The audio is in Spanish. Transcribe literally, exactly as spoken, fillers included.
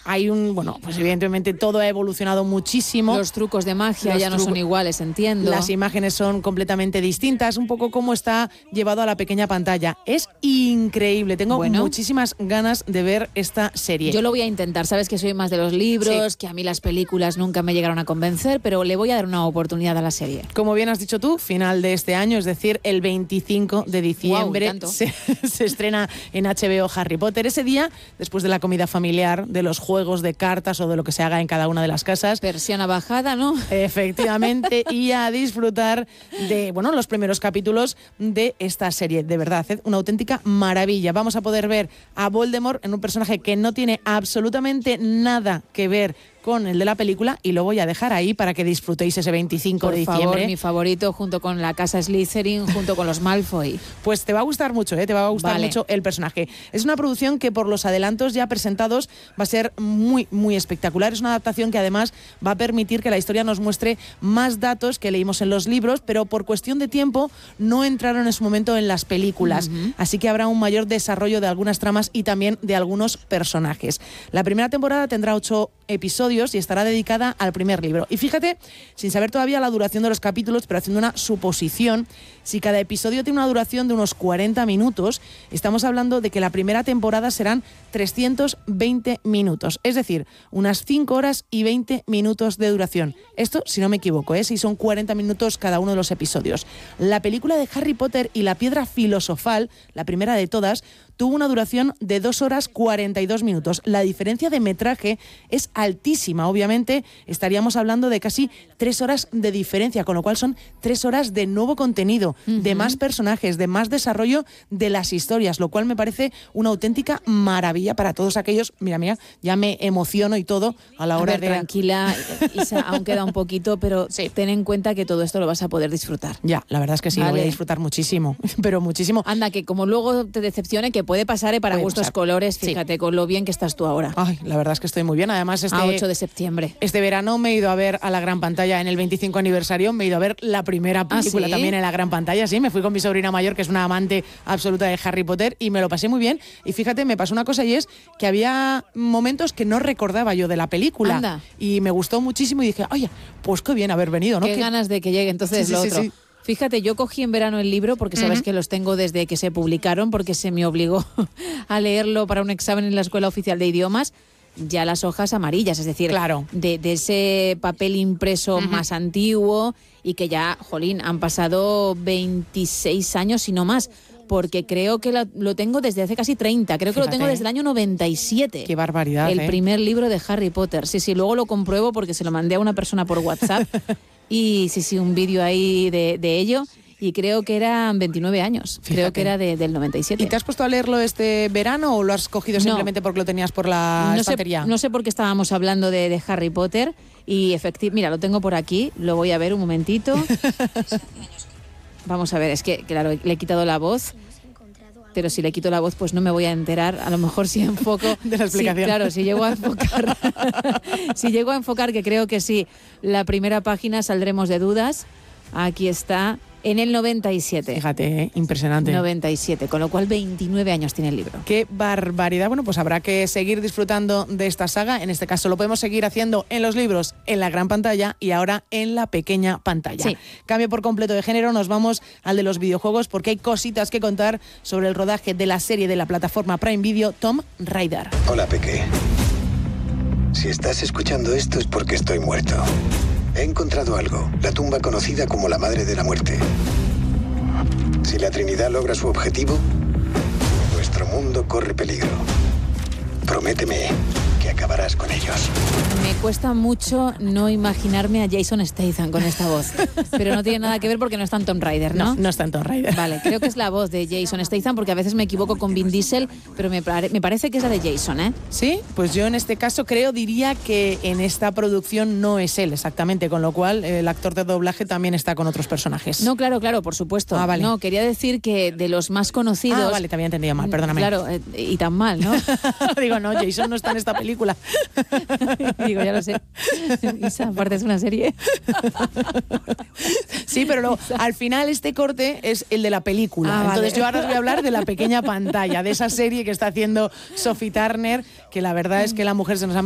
hay un, bueno, pues evidentemente todo ha evolucionado muchísimo. Los trucos de magia Los ya no tru- son iguales, entiendo. Las imágenes son completamente distintas, un poco como está llevado a la pequeña pantalla. Es increíble, tengo Bueno. muchísimas ganas de ver esta serie. Yo lo voy a intentar, sabes que soy más de los libros, Sí. que a mí las películas nunca me llegaron a convencer, pero le voy a dar una oportunidad a la serie. Como bien has dicho tú, final de este año, es decir, el veinticinco de diciembre, Guau, ¿tanto? se, se estrena en H B O Harry Potter. Ese día, después de la comida familiar, de los juegos de cartas o de lo que se haga en cada una de las casas, Persiana bajada, ¿no? efectivamente, y a disfrutar de, bueno, los primeros capítulos de esta serie. De verdad, es una auténtica maravilla. Vamos a poder ver a Voldemort en un personaje que no tiene absolutamente nada que ver con el de la película, y lo voy a dejar ahí para que disfrutéis ese veinticinco Por de favor, diciembre. mi favorito, junto con la casa Slytherin, junto con los Malfoy. Pues te va a gustar mucho, ¿eh? Te va a gustar Vale. mucho el personaje. Es una producción que por los adelantos ya presentados va a ser muy, muy espectacular. Es una adaptación que además va a permitir que la historia nos muestre más datos que leímos en los libros, pero por cuestión de tiempo no entraron en su momento en las películas. Uh-huh. Así que habrá un mayor desarrollo de algunas tramas y también de algunos personajes. La primera temporada tendrá ocho episodios y estará dedicada al primer libro. Y fíjate, sin saber todavía la duración de los capítulos, pero haciendo una suposición, si cada episodio tiene una duración de unos cuarenta minutos, estamos hablando de que la primera temporada serán trescientos veinte minutos, es decir, unas cinco horas y veinte minutos de duración. Esto, si no me equivoco, ¿eh? Si son cuarenta minutos cada uno de los episodios. La película de Harry Potter y la piedra filosofal, la primera de todas, tuvo una duración de dos horas cuarenta y dos minutos. La diferencia de metraje es altísima. Obviamente estaríamos hablando de casi tres horas de diferencia, con lo cual son tres horas de nuevo contenido, uh-huh. de más personajes, de más desarrollo de las historias, lo cual me parece una auténtica maravilla para todos aquellos. Mira, mira, ya me emociono y todo a la hora a ver, de... Tranquila, Isa, aún queda un poquito, pero sí. Ten en cuenta que todo esto lo vas a poder disfrutar. Ya, la verdad es que sí, vale. Lo voy a disfrutar muchísimo, pero muchísimo. Anda, que como luego te decepcione, que puede pasar ¿eh? para puede gustos pasar. colores, fíjate, sí. con lo bien que estás tú ahora. Ay, la verdad es que estoy muy bien, además este... A ocho de septiembre. Este verano me he ido a ver a la gran pantalla en el veinticinco aniversario, me he ido a ver la primera película ¿Ah, sí? también en la gran pantalla, sí, me fui con mi sobrina mayor, que es una amante absoluta de Harry Potter, y me lo pasé muy bien. Y fíjate, me pasó una cosa, y es que había momentos que no recordaba yo de la película. Anda. Y me gustó muchísimo y dije, oye, pues qué bien haber venido, ¿no? Qué que... ganas de que llegue entonces sí, lo sí, otro. Sí, sí. Fíjate, yo cogí en verano el libro porque sabes uh-huh. que los tengo desde que se publicaron, porque se me obligó a leerlo para un examen en la Escuela Oficial de Idiomas. Ya las hojas amarillas, es decir, claro. de, de ese papel impreso uh-huh. más antiguo, y que ya, jolín, han pasado veintiséis años y no más, porque creo que lo, lo tengo desde hace casi treinta, creo Fíjate. que lo tengo desde el año noventa y siete. Qué barbaridad, El ¿eh? primer libro de Harry Potter. Sí, sí, luego lo compruebo porque se lo mandé a una persona por WhatsApp y sí, sí, un vídeo ahí de, de ello. Y creo que eran veintinueve años. Fíjate. Creo que era de, del noventa y siete. ¿Y te has puesto a leerlo este verano o lo has cogido simplemente no. porque lo tenías por la no estantería? Sé, no sé por qué estábamos hablando de, de Harry Potter. Y efectivamente, mira, lo tengo por aquí. Lo voy a ver un momentito. Vamos a ver, es que, claro, le he quitado la voz. Pero si le quito la voz, pues no me voy a enterar. A lo mejor si enfoco... de la explicación. Sí, claro, si llego a enfocar... si llego a enfocar, que creo que sí, la primera página, saldremos de dudas. Aquí está... En el noventa y siete. Fíjate, ¿eh? Impresionante. noventa y siete, con lo cual veintinueve años tiene el libro. ¡Qué barbaridad! Bueno, pues habrá que seguir disfrutando de esta saga. En este caso lo podemos seguir haciendo en los libros, en la gran pantalla y ahora en la pequeña pantalla. Sí. Cambio por completo de género, nos vamos al de los videojuegos porque hay cositas que contar sobre el rodaje de la serie de la plataforma Prime Video Tomb Raider. Hola, Peque. Si estás escuchando esto es porque estoy muerto. He encontrado algo, la tumba conocida como la Madre de la Muerte. Si la Trinidad logra su objetivo, nuestro mundo corre peligro. Prométeme que acabarás con ellos. Me cuesta mucho no imaginarme a Jason Statham con esta voz, pero no tiene nada que ver porque no está en Tomb Raider, ¿no? No, no está en Tomb Raider. Vale, creo que es la voz de Jason Statham, porque a veces me equivoco con Vin Diesel, pero me, pare- me parece que es la de Jason, ¿eh? Sí, pues yo en este caso creo, diría que en esta producción no es él exactamente, con lo cual el actor de doblaje también está con otros personajes. No, claro, claro, por supuesto. Ah, vale. No, quería decir que de los más conocidos... Ah, vale, te había entendido mal, perdóname. Claro, eh, y tan mal, ¿no? Digo, no, Jason no está en esta película. Digo, ya lo sé. Isa, aparte es una serie. Sí, pero luego, al final este corte es el de la película. Ah, Entonces vale. yo ahora os voy a hablar de la pequeña pantalla, de esa serie que está haciendo Sophie Turner, que la verdad es que la mujer se nos ha